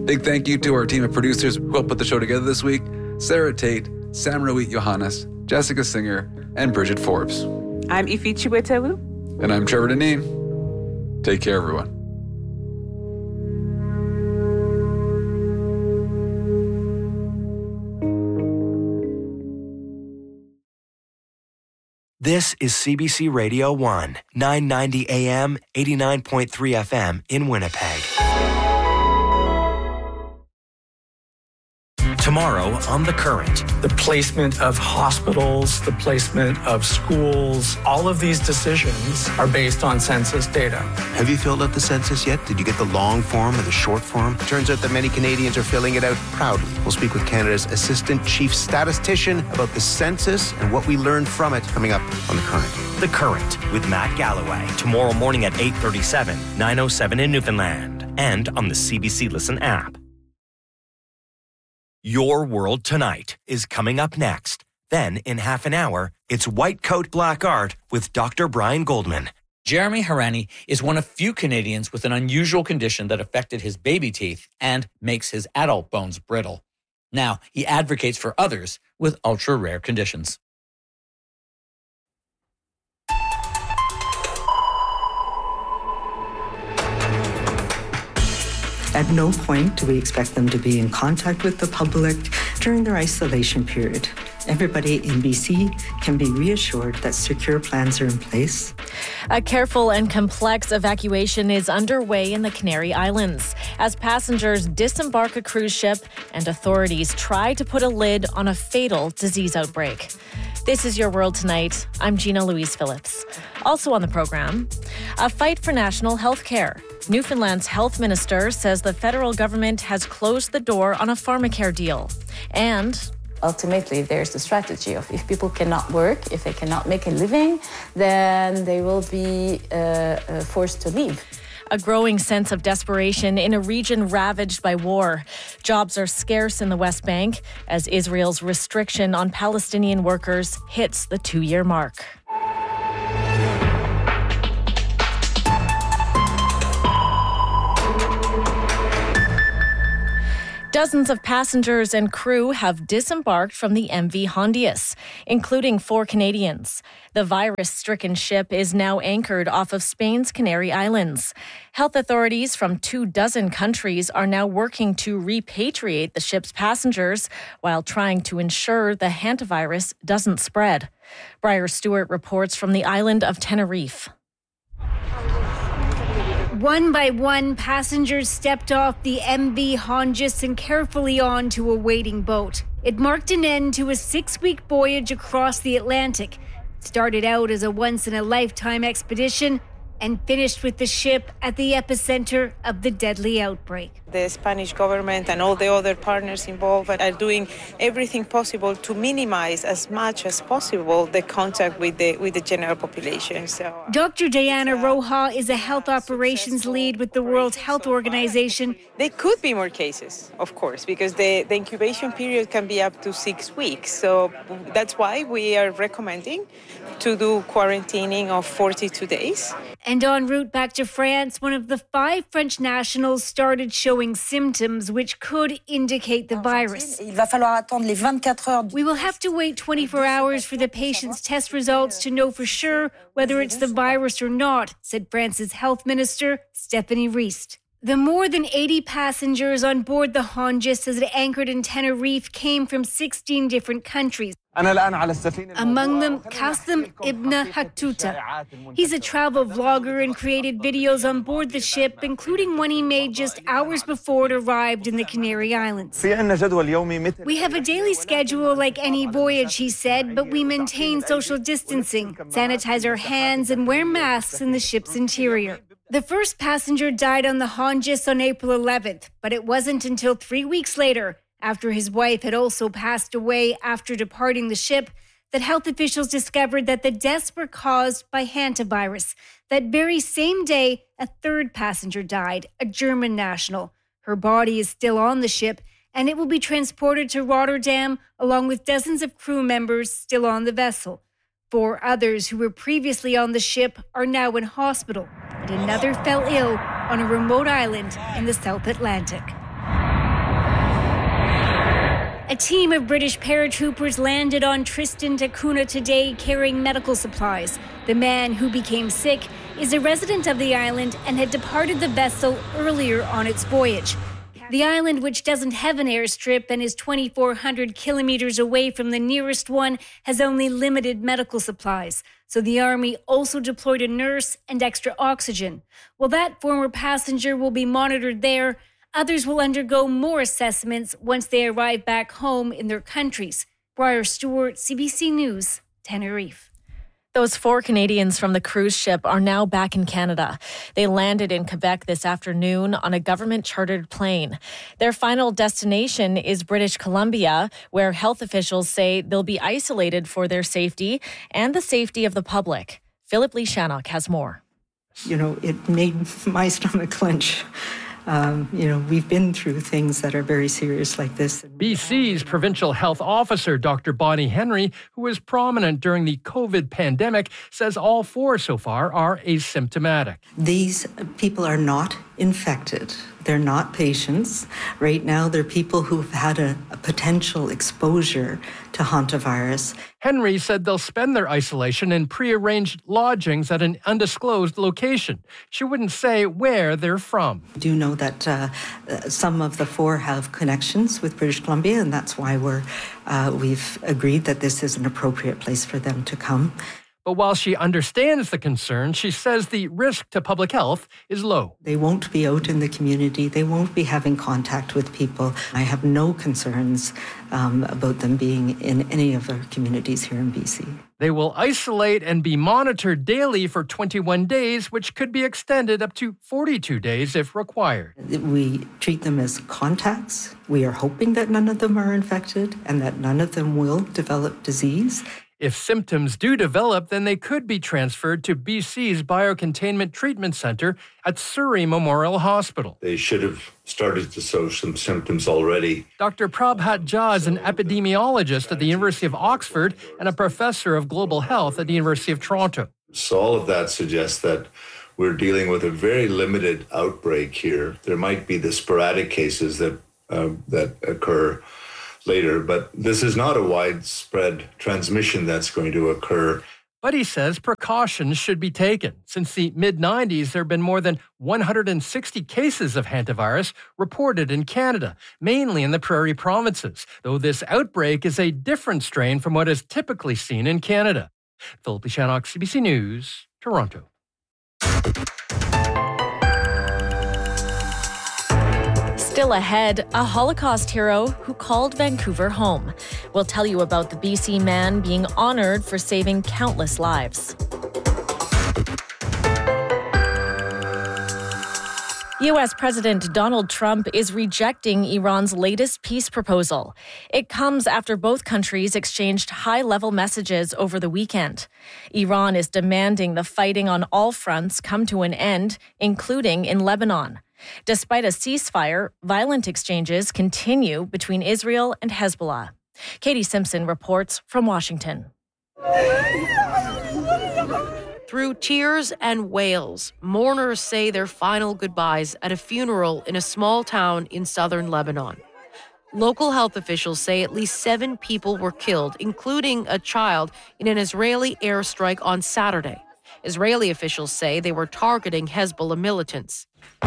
Big thank you to our team of producers who helped put the show together this week: Sarah Tate, Sam Roit Johannes, Jessica Singer, and Bridget Forbes. I'm Ifi Chiwetelu. And I'm Trevor Deneen. Take care, everyone. This is CBC Radio 1, 990 AM, 89.3 FM in Winnipeg. Tomorrow on The Current. The placement of hospitals, the placement of schools, all of these decisions are based on census data. Have you filled out the census yet? Did you get the long form or the short form? Turns out that many Canadians are filling it out proudly. We'll speak with Canada's Assistant Chief Statistician about the census and what we learned from it coming up on The Current. The Current with Matt Galloway. Tomorrow morning at 8:37, 9:07 in Newfoundland. And on the CBC Listen app. Your World Tonight is coming up next. Then, in half an hour, it's White Coat Black Art with Dr. Brian Goldman. Jeremy Harani is one of few Canadians with an unusual condition that affected his baby teeth and makes his adult bones brittle. Now, he advocates for others with ultra-rare conditions. At no point do we expect them to be in contact with the public during their isolation period. Everybody in BC can be reassured that secure plans are in place. A careful and complex evacuation is underway in the Canary Islands as passengers disembark a cruise ship and authorities try to put a lid on a fatal disease outbreak. This is Your World Tonight. I'm Gina Louise Phillips. Also on the program, a fight for national health care. Newfoundland's health minister says the federal government has closed the door on a pharmacare deal. And ultimately, there's the strategy of if people cannot work, if they cannot make a living, then they will be forced to leave. A growing sense of desperation in a region ravaged by war. Jobs are scarce in the West Bank as Israel's restriction on Palestinian workers hits the 2-year mark. Dozens of passengers and crew have disembarked from the MV Hondius, including 4 Canadians. The virus-stricken ship is now anchored off of Spain's Canary Islands. Health authorities from 24 countries are now working to repatriate the ship's passengers while trying to ensure the hantavirus doesn't spread. Briar Stewart reports from the island of Tenerife. One by one, passengers stepped off the MV Hondius and carefully onto a waiting boat. It marked an end to a 6-week voyage across the Atlantic. It started out as a once-in-a-lifetime expedition and finished with the ship at the epicenter of the deadly outbreak. The Spanish government and all the other partners involved are doing everything possible to minimize as much as possible the contact with the general population. So, Dr. Diana Roja is a health operations lead with the World Health Organization. There could be more cases, of course, because the incubation period can be up to 6 weeks. So that's why we are recommending to do quarantining of 42 days. And en route back to France, one of the 5 French nationals started showing symptoms which could indicate the virus. We will have to wait 24 hours for the patient's test results to know for sure whether it's the virus or not, said France's health minister, Stephanie Riest. The more than 80 passengers on board the Hondius as it anchored in Tenerife came from 16 different countries. Among them, Qasim Ibn Hattuta. He's a travel vlogger and created videos on board the ship, including one he made just hours before it arrived in the Canary Islands. We have a daily schedule like any voyage, he said, but we maintain social distancing, sanitize our hands, and wear masks in the ship's interior. The first passenger died on the Hondius on April 11th, but it wasn't until 3 weeks later, after his wife had also passed away after departing the ship, that health officials discovered that the deaths were caused by hantavirus. That very same day, a 3rd passenger died, a German national. Her body is still on the ship, and it will be transported to Rotterdam, along with dozens of crew members still on the vessel. 4 others who were previously on the ship are now in hospital, and another fell ill on a remote island in the South Atlantic. A team of British paratroopers landed on Tristan da Cunha today carrying medical supplies. The man who became sick is a resident of the island and had departed the vessel earlier on its voyage. The island, which doesn't have an airstrip and is 2,400 kilometers away from the nearest one, has only limited medical supplies. So the Army also deployed a nurse and extra oxygen. While that former passenger will be monitored there, others will undergo more assessments once they arrive back home in their countries. Briar Stewart, CBC News, Tenerife. Those 4 Canadians from the cruise ship are now back in Canada. They landed in Quebec this afternoon on a government-chartered plane. Their final destination is British Columbia, where health officials say they'll be isolated for their safety and the safety of the public. Philip Lee Shannock has more. It made my stomach clench. We've been through things that are very serious like this. BC's provincial health officer, Dr. Bonnie Henry, who was prominent during the COVID pandemic, says all 4 so far are asymptomatic. These people are not infected. They're not patients. Right now, they're people who've had a potential exposure to hantavirus. Henry said they'll spend their isolation in prearranged lodgings at an undisclosed location. She wouldn't say where they're from. I do know that some of the 4 have connections with British Columbia, and that's why we've agreed that this is an appropriate place for them to come. But while she understands the concern, she says the risk to public health is low. They won't be out in the community. They won't be having contact with people. I have no concerns about them being in any of our communities here in BC. They will isolate and be monitored daily for 21 days, which could be extended up to 42 days if required. We treat them as contacts. We are hoping that none of them are infected and that none of them will develop disease. If symptoms do develop, then they could be transferred to BC's Biocontainment Treatment Centre at Surrey Memorial Hospital. They should have started to show some symptoms already. Dr. Prabhat Jha is an epidemiologist at the University of Oxford and a professor of global health at the University of Toronto. So all of that suggests that we're dealing with a very limited outbreak here. There might be the sporadic cases that occur later, but this is not a widespread transmission that's going to occur. But he says precautions should be taken. Since the mid-90s, there have been more than 160 cases of hantavirus reported in Canada, mainly in the prairie provinces, though this outbreak is a different strain from what is typically seen in Canada. Philip Shannock, CBC News, Toronto. Still ahead, a Holocaust hero who called Vancouver home. We'll tell you about the BC man being honored for saving countless lives. U.S. President Donald Trump is rejecting Iran's latest peace proposal. It comes after both countries exchanged high-level messages over the weekend. Iran is demanding the fighting on all fronts come to an end, including in Lebanon. Despite a ceasefire, violent exchanges continue between Israel and Hezbollah. Katie Simpson reports from Washington. Through tears and wails, mourners say their final goodbyes at a funeral in a small town in southern Lebanon. Local health officials say at least 7 people were killed, including a child, in an Israeli airstrike on Saturday. Israeli officials say they were targeting Hezbollah militants.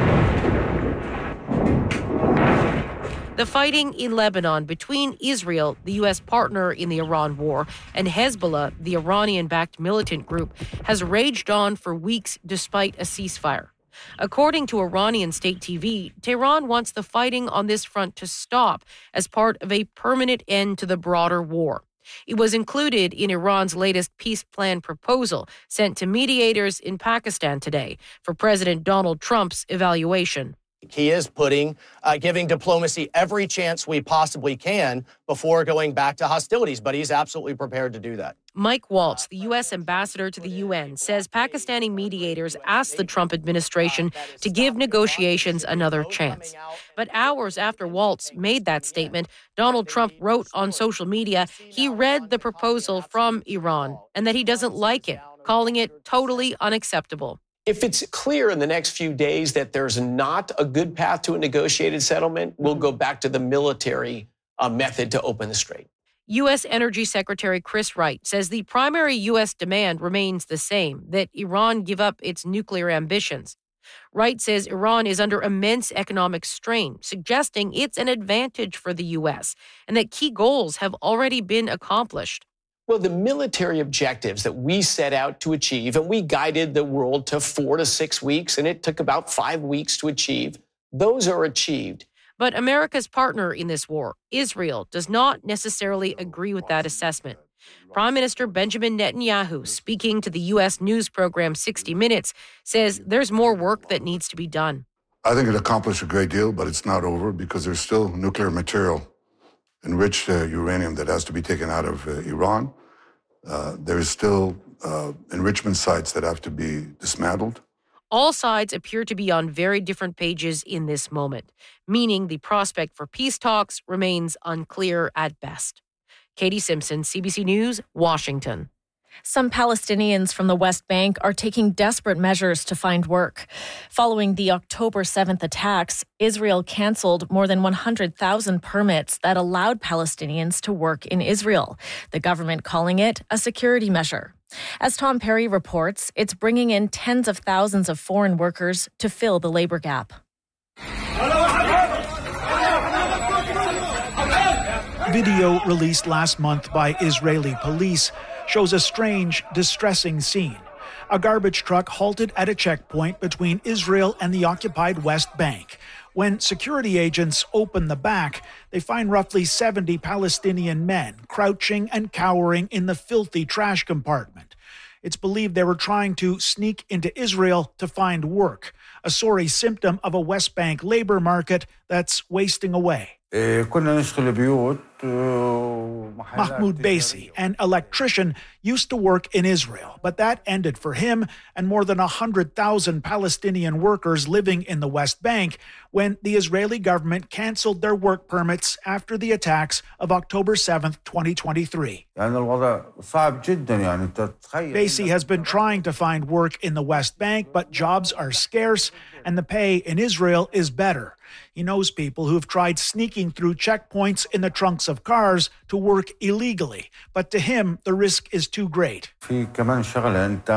The fighting in Lebanon between Israel, the U.S. partner in the Iran war, and Hezbollah, the Iranian-backed militant group, has raged on for weeks despite a ceasefire. According to Iranian state TV, Tehran wants the fighting on this front to stop as part of a permanent end to the broader war. It was included in Iran's latest peace plan proposal sent to mediators in Pakistan today for President Donald Trump's evaluation. He is giving diplomacy every chance we possibly can before going back to hostilities, but he's absolutely prepared to do that. Mike Waltz, the U.S. ambassador to the UN, says Pakistani mediators asked the Trump administration to give negotiations another chance. But hours after Waltz made that statement, Donald Trump wrote on social media he read the proposal from Iran and that he doesn't like it, calling it totally unacceptable. If it's clear in the next few days that there's not a good path to a negotiated settlement, we'll go back to the military method to open the strait. U.S. Energy Secretary Chris Wright says the primary U.S. demand remains the same, that Iran give up its nuclear ambitions. Wright says Iran is under immense economic strain, suggesting it's an advantage for the U.S. and that key goals have already been accomplished. Well, the military objectives that we set out to achieve, and we guided the world to 4 to 6 weeks, and it took about 5 weeks to achieve, those are achieved. But America's partner in this war, Israel, does not necessarily agree with that assessment. Prime Minister Benjamin Netanyahu, speaking to the U.S. news program 60 Minutes, says there's more work that needs to be done. I think it accomplished a great deal, but it's not over because there's still nuclear material, enriched uranium that has to be taken out of Iran. There's still enrichment sites that have to be dismantled. All sides appear to be on very different pages in this moment, meaning the prospect for peace talks remains unclear at best. Katie Simpson, CBC News, Washington. Some Palestinians from the West Bank are taking desperate measures to find work. Following the October 7th attacks, Israel canceled more than 100,000 permits that allowed Palestinians to work in Israel, the government calling it a security measure. As Tom Perry reports, it's bringing in tens of thousands of foreign workers to fill the labor gap. Video released last month by Israeli police shows a strange, distressing scene. A garbage truck halted at a checkpoint between Israel and the occupied West Bank. When security agents open the back, they find roughly 70 Palestinian men crouching and cowering in the filthy trash compartment. It's believed they were trying to sneak into Israel to find work, a sorry symptom of a West Bank labor market that's wasting away. Mahmoud Baisi, an electrician, used to work in Israel, but that ended for him and more than 100,000 Palestinian workers living in the West Bank when the Israeli government canceled their work permits after the attacks of October 7th, 2023. Baisi has been trying to find work in the West Bank, but jobs are scarce and the pay in Israel is better. He knows people who have tried sneaking through checkpoints in the trunks of cars to work illegally, but to him, the risk is too great.